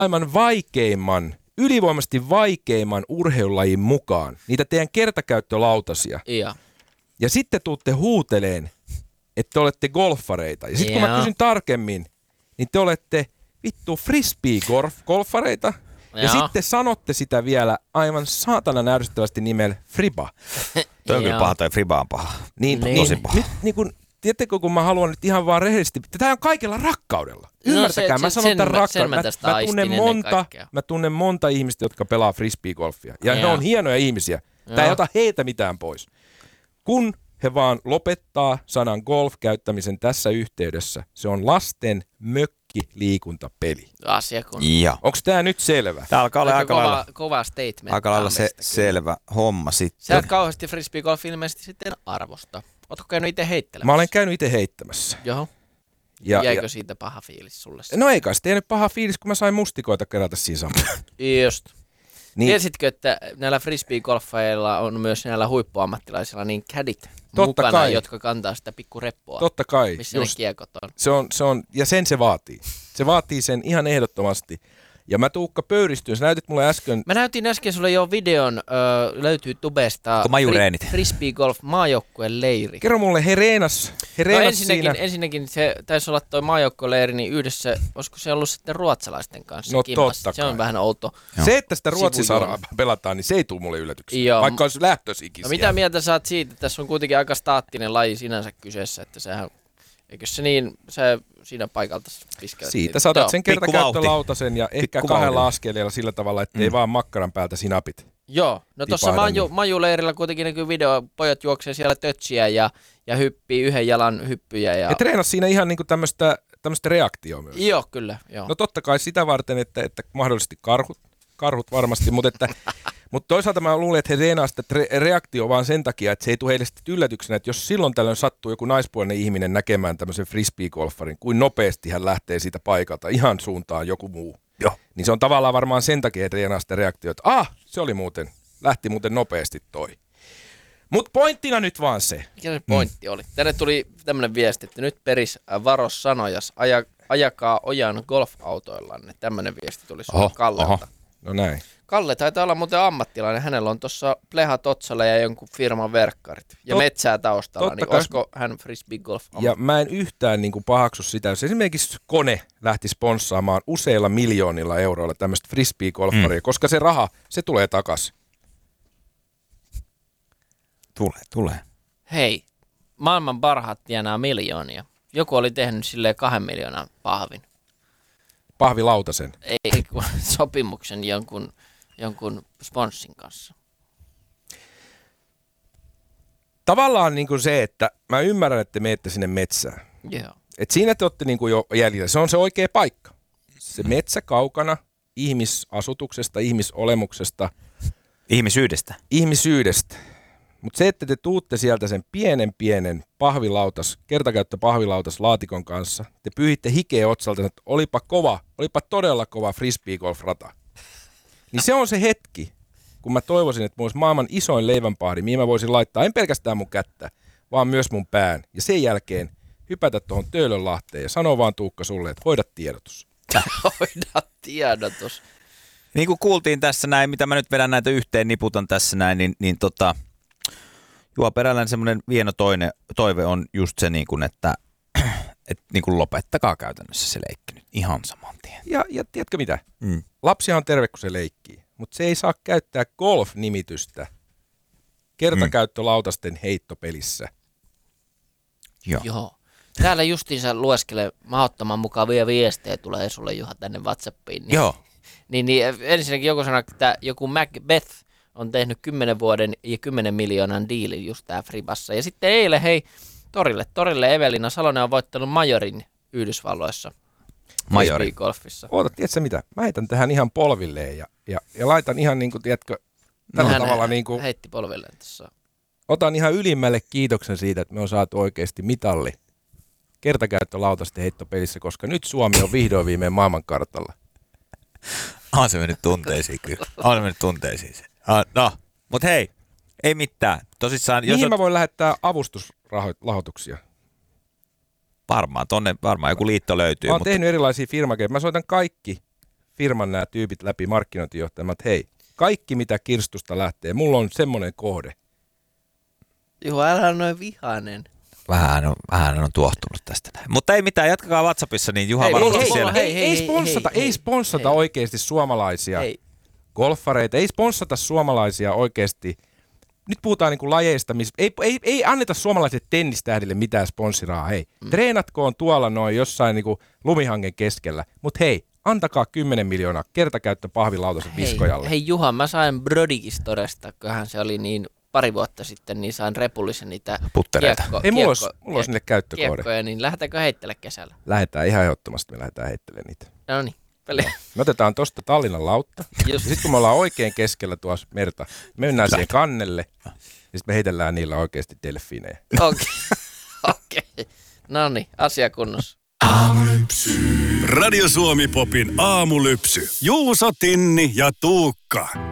maailman vaikeimman, ylivoimaisesti vaikeimman urheilulajin mukaan niitä teidän kertakäyttölautasia. Ja sitten tuutte huuteleen, että te olette golfareita. Ja sitten kun mä kysyn tarkemmin, niin te olette vittu frisbee-golfareita. Ja sitten sanotte sitä vielä aivan saatanan ärsyttävästi nimellä friba. Toi on kyllä paha, toi friba on paha. Tosi paha. Nyt niin kun, tiedättekö, kun mä haluan nyt ihan vaan rehellisesti, tämä on kaikella rakkaudella. Ymmärtäkää, mä sanon tämän rakkaudella. Mä tunnen monta ihmistä, jotka pelaa frisbee-golfia. Ja ne on hienoja ihmisiä. Tämä ei ota heiltä mitään pois. Kun he vaan lopettaa sanan golf käyttämisen tässä yhteydessä, se on lasten mökkiliikuntapeli. Onko tämä nyt selvä? Tämä alkaa olla aika kova statement. Aika lailla se selvä homma sitten. Sä et kauheasti frisbee-golf ilmeisesti sitten arvosta. Ootko käynyt itse heittelemässä? Mä olen käynyt itse heittämässä. Joo. Jäikö siitä paha fiilis sulle? No ei kai, sitten ei nyt paha fiilis, kun mä sain mustikoita kerätä siinä samalla. Just. Niin. Tiesitkö, että näillä frisbee-golfajilla on myös näillä huippuammattilaisilla niin cadit mukana, kai. Jotka kantaa sitä pikkureppoa? Totta kai. Missä ne kiekot on? Se on, ja sen se vaatii. Se vaatii sen ihan ehdottomasti. Ja mä Tuukka pöyristyin, sä näytit mulle äsken. Mä näytin äsken sulle jo videon, löytyy tubesta. Frisbee golf maajoukkueen leiri. Kerro mulle, he reenas ensinnäkin se taisi olla toi maajoukkueen leiri, niin yhdessä, olisiko se ollut sitten ruotsalaisten kanssa? No totta kai. Se on vähän outo. Se, että sitä Ruotsissa pelataan, niin se ei tule mulle yllätyksiä, vaikka olisi lähtöisikin. No mitä mieltä sä oot siitä? Tässä on kuitenkin aika staattinen laji sinänsä kyseessä, että sehän, eikö se niin, se siinä paikalta piskäytti. Siitä saatat sen kertakäyttölautasen ja ehkä kahdella askeleella sillä tavalla, ettei vaan makkaran päältä sinapit. Joo, no tuossa majuleirillä kuitenkin näkyy video, pojat juoksee siellä tötsiä ja hyppii yhden jalan hyppyjä. Ja treenas siinä ihan niinku tämmöistä reaktioa myös. Joo, kyllä. Joo. No totta kai sitä varten, että mahdollisesti karhut varmasti, mutta toisaalta mä luulen, että he treenaa sitä reaktioa vaan sen takia, että se ei tule heille sitten yllätyksenä, että jos silloin tällöin sattuu joku naispuolinen ihminen näkemään tämmöisen frisbee-golfarin, kuin nopeasti hän lähtee siitä paikalta ihan suuntaan joku muu. Joo. Niin se on tavallaan varmaan sen takia, että treenaa sitä reaktiota, että se oli lähti muuten nopeasti toi. Mutta pointtina nyt vaan se. Mikä se pointti oli? Tänne tuli tämmöinen viesti, että nyt peris varos sanojas, ajakaa ojan golfautoillanne. Tämmöinen viesti tuli sulle Kallelta. No näin. Kalle taitaa olla muuten ammattilainen. Hänellä on tuossa Pleha Totsala ja jonkun firman verkkarit. Ja metsää taustalla, niin olisiko hän frisbee golf ammattilainen? Ja mä en yhtään niin kuin pahaksu sitä, jos esimerkiksi Kone lähti sponssaamaan useilla miljoonilla euroilla tämmöistä frisbee golfaria, koska se raha, se tulee takaisin. Tulee. Hei, maailman parhaat tienaa miljoonia. Joku oli tehnyt silleen 2 miljoonan pahvin. Pahvilautasen. Ei, sopimuksen jonkun sponssin kanssa. Tavallaan niin kuin se, että mä ymmärrän, että te menette sinne metsään. Joo. Et siinä te olette niin kuin jo jäljellä. Se on se oikea paikka. Se metsä kaukana ihmisasutuksesta, ihmisolemuksesta. Ihmisyydestä. Mutta se, että te tuutte sieltä sen pienen kertakäyttöpahvilautas laatikon kanssa, te pyyhitte hikeä otsalta, että olipa todella kova frisbee-golf-rata. Niin se on se hetki, kun mä toivoisin, että mulla olisi maailman isoin leivänpahdi, mihin mä voisin laittaa en pelkästään mun kättä, vaan myös mun pään. Ja sen jälkeen hypätä tuohon Töölönlahteen ja sanoo vaan Tuukka sulle, että hoida tiedotus. Hoida tiedotus. Niin kuin kuultiin tässä näin, mitä mä nyt vedän näitä yhteen, niputan tässä näin, niin Juha Perälän semmoinen vieno toive on just se, niin kuin, että niin kuin lopettakaa käytännössä se leikki nyt ihan saman tien. Ja tiedätkö mitä? Lapsihan on terve, kun se leikkii, mutta se ei saa käyttää golf-nimitystä kertakäyttölautasten heittopelissä. Joo. Täällä justiinsa lueskelee mahdottoman mukavia viestejä tulee sulle, Juha, tänne WhatsAppiin. Joo. Niin ensinnäkin joku sanoo, että joku Macbeth on tehnyt 10 vuoden ja 10 miljoonan diilin just tää Fribassa. Ja sitten eilen, torille Evelina Salonen on voittanut majorin Yhdysvalloissa. Majori. Golfissa. Tiedätkö mitä? Mä heitän tähän ihan polvilleen ja laitan ihan niin kuin, tiedätkö, tällä tavalla niin kuin. Heitti polvilleen tässä. Otan ihan ylimmälle kiitoksen siitä, että me on saatu oikeasti mitalli kertakäyttölautasten heittopelissä, koska nyt Suomi on vihdoin viimein maailmankartalla. On se mennyt tunteisiin kyllä. No, mut hei, ei mitään. Tosissaan, mihin mä voin lähettää avustusrahoituksia? Varmaan joku liitto löytyy. Mä oon tehnyt erilaisia firmakeita. Mä soitan kaikki firman nämä tyypit läpi markkinointijohtajamat, hei, kaikki mitä kirstusta lähtee, mulla on semmoinen kohde. Juha, älä noin vihainen. Vähän on tuohtunut tästä näin. Mutta ei mitään, jatkakaa WhatsAppissa, niin Juha varmasti siellä. Ei sponssata oikeasti suomalaisia golfareita, ei sponssata suomalaisia oikeasti. Nyt puhutaan niinku lajeista, missä ei anneta suomalaisille tennistähdille mitään sponssiraa, hei. Treenatkoon tuolla noin jossain niinku lumihangen keskellä, mutta hei, antakaa 10 miljoonaa kertakäyttöpahvilautasen viskojalle. Hei Juha, mä sain Brodighistoresta, kunhan se oli niin pari vuotta sitten, niin sain Repullisen niitä puttereita. Ei, mulla olisi niille käyttökoode. Kiekkoja, niin lähdetäänkö heittele kesällä? Lähdetään ihan ehdottomasti, me lähdetään heittelemään niitä. No niin, peli. Me otetaan tosta Tallinnan lautta. Sitten kun me ollaan oikein keskellä tuossa merta, me mennään siihen kannelle, ja sitten me heitellään niillä oikeasti delfiinejä. Okei. No niin, asia kunnossa. Radio Suomi Popin aamulypsy. Juuso, Tinni ja Tuukka.